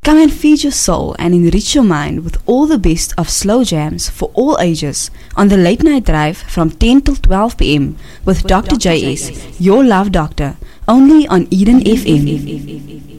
Come and feed your soul and enrich your mind with all the best of slow jams for all ages on the Late Night Drive from 10 till 12 p.m. with Dr. JS, your love doctor, only on Eden FM.